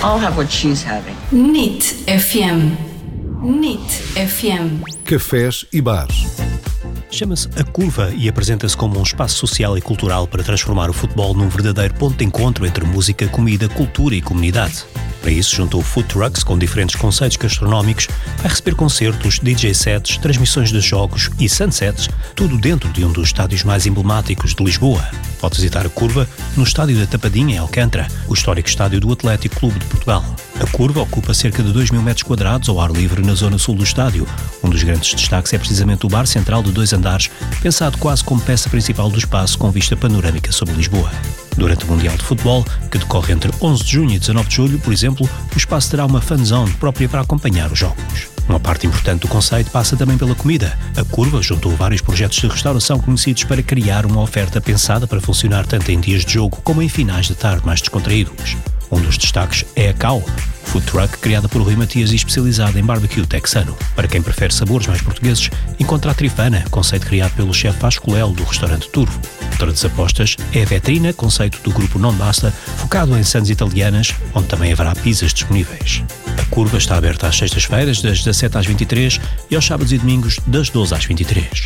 I'll have what she's having. NIT FM. NIT FM. Cafés e bares. Chama-se A Curva e apresenta-se como um espaço social e cultural para transformar o futebol num verdadeiro ponto de encontro entre música, comida, cultura e comunidade. Para isso, juntou food trucks com diferentes conceitos gastronómicos, vai receber concertos, DJ sets, transmissões de jogos e sunsets, tudo dentro de um dos estádios mais emblemáticos de Lisboa. Pode visitar A Curva no estádio da Tapadinha, em Alcântara, o histórico estádio do Atlético Clube de Portugal. A Curva ocupa cerca de 2.000 metros quadrados ao ar livre na zona sul do estádio. Um dos grandes destaques é precisamente o bar central de 2 andares, pensado quase como peça principal do espaço com vista panorâmica sobre Lisboa. Durante o Mundial de Futebol, que decorre entre 11 de junho e 19 de julho, por exemplo, o espaço terá uma fan zone própria para acompanhar os jogos. Uma parte importante do conceito passa também pela comida. A Curva juntou vários projetos de restauração conhecidos para criar uma oferta pensada para funcionar tanto em dias de jogo como em finais de tarde mais descontraídos. Um dos destaques é a Cow, food truck criada por Rui Matias e especializada em barbecue texano. Para quem prefere sabores mais portugueses, encontra a Trifana, conceito criado pelo chefe Vasco Lelo do restaurante Turvo. Outra das apostas é a Vetrina, conceito do grupo Non Basta, focado em sandes italianas, onde também haverá pizzas disponíveis. A Curva está aberta às sextas-feiras, das 17 às 23 e aos sábados e domingos, das 12 às 23.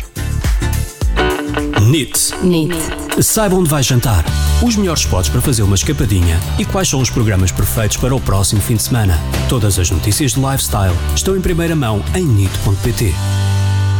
NIT. Saiba onde vai jantar, os melhores spots para fazer uma escapadinha e quais são os programas perfeitos para o próximo fim de semana. Todas as notícias de lifestyle estão em primeira mão em NIT.pt.